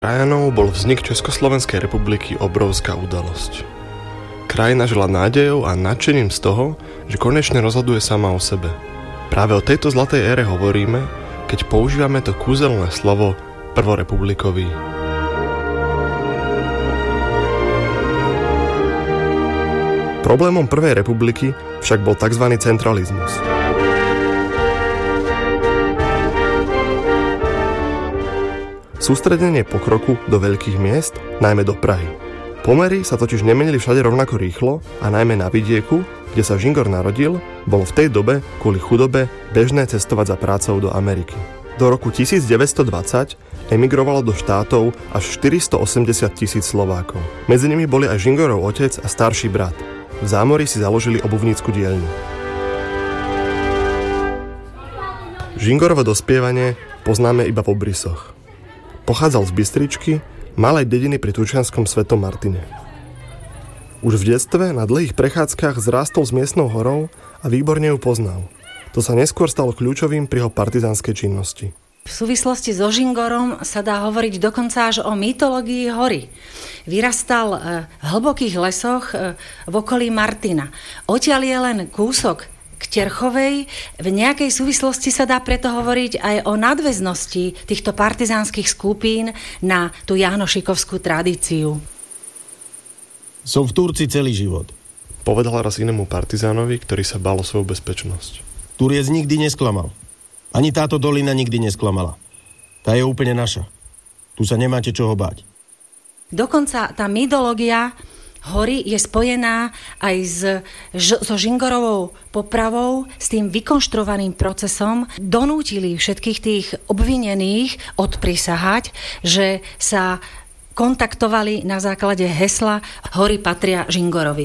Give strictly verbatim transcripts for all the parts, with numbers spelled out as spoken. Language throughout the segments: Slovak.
Krajanov bol vznik Československej republiky obrovská udalosť. Krajina žila nádejou a nadšením z toho, že konečne rozhoduje sama o sebe. Práve o tejto zlatej ére hovoríme, keď používame to kúzelné slovo prvorepublikový. Problémom prvej republiky však bol tzv. Centralizmus. Sústredenie pokroku do veľkých miest, najmä do Prahy. Pomery sa totiž nemenili všade rovnako rýchlo a najmä na vidieku, kde sa Žingor narodil, bolo v tej dobe kvôli chudobe bežné cestovať za prácou do Ameriky. Do roku devätnásťstodvadsať emigrovalo do štátov až štyristoosemdesiat tisíc Slovákov. Medzi nimi boli aj Žingorov otec a starší brat. V Zámori si založili obuvnícku dielňu. Žingorovo dospievanie poznáme iba v obrysoch. Pochádzal z Bystričky, malej dediny pri Turčianskom Svetom Martine. Už v detstve na dlhých prechádzkach zrástol s miestnou horou a výborne ju poznal. To sa neskôr stalo kľúčovým pri jeho partizánskej činnosti. V súvislosti so Žingorom sa dá hovoriť dokonca až o mytológii hory. Vyrastal v hlbokých lesoch v okolí Martina. Odtiaľ je len kúsok k Terchovej. V nejakej súvislosti sa dá preto hovoriť aj o nadväznosti týchto partizánskych skupín na tú jánošikovskú tradíciu. Som v Turci celý život. Povedal raz inému partizánovi, ktorý sa bál o svoju bezpečnosť. Turiec nikdy nesklamal. Ani táto dolina nikdy nesklamala. Tá je úplne naša. Tu sa nemáte čoho báť. Dokonca tá mytológia hory je spojená aj s, so Žingorovou popravou, s tým vykonštruovaným procesom. Donútili všetkých tých obvinených odprisahať, že sa kontaktovali na základe hesla Hory patria Žingorovi.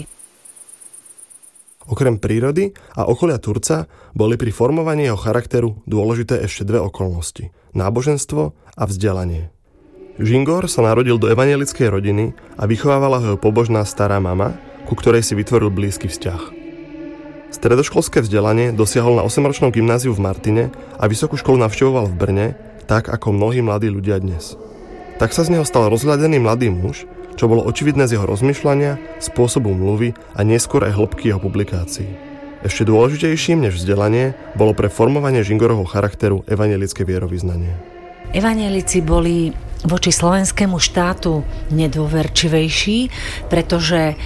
Okrem prírody a okolia Turca boli pri formovaní jeho charakteru dôležité ešte dve okolnosti. Náboženstvo a vzdelanie. Žingor sa narodil do evanjelickej rodiny a vychovávala ho pobožná stará mama, ku ktorej si vytvoril blízky vzťah. Stredoškolské vzdelanie dosiahol na osemročnom gymnáziu v Martine a vysokú školu navštevoval v Brne, tak ako mnohí mladí ľudia dnes. Tak sa z neho stal rozhľadený mladý muž, čo bolo očividné z jeho rozmýšľania, spôsobu mluvy a neskôr aj hĺbky jeho publikácií. Ešte dôležitejším než vzdelanie bolo pre formovanie Žingorovho charakteru evanjelické vierovyznanie. Evanjelici boli voči slovenskému štátu nedôverčivejší, pretože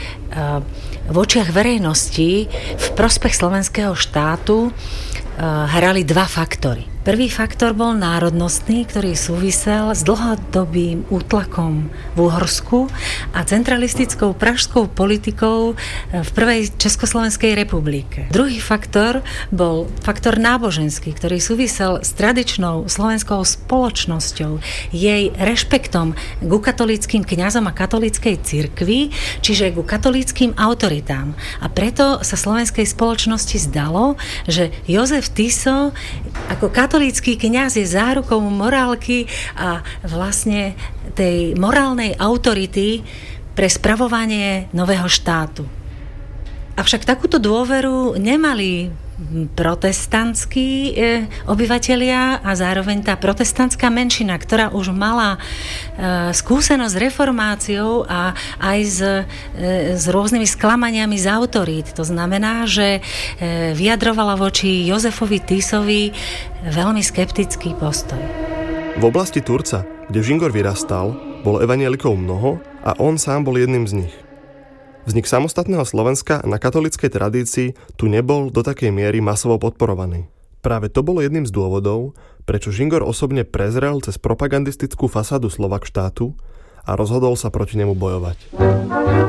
v očiach verejnosti v prospech slovenského štátu hrali dva faktory. Prvý faktor bol národnostný, ktorý súvisel s dlhodobým útlakom v Uhorsku a centralistickou pražskou politikou v prvej Československej republike. Druhý faktor bol faktor náboženský, ktorý súvisel s tradičnou slovenskou spoločnosťou, jej rešpektom ku katolíckym kňazom a katolíckej cirkvi, čiže ku katolíckym autoritám. A preto sa slovenskej spoločnosti zdalo, že Jozef Tiso ako katolícky kňaz je zárukou morálky a vlastne tej morálnej autority pre spravovanie nového štátu. Avšak takúto dôveru nemali protestantskí obyvatelia a zároveň tá protestantská menšina, ktorá už mala skúsenosť s reformáciou a aj s, s rôznymi sklamaniami z autorít. To znamená, že vyjadrovala voči Jozefovi Tisovi veľmi skeptický postoj. V oblasti Turca, kde Žingor vyrastal, bolo evanjelikov mnoho a on sám bol jedným z nich. Vznik samostatného Slovenska na katolíckej tradícii tu nebol do takej miery masovo podporovaný. Práve to bolo jedným z dôvodov, prečo Žingor osobne prezrel cez propagandistickú fasádu Slovak štátu a rozhodol sa proti nemu bojovať.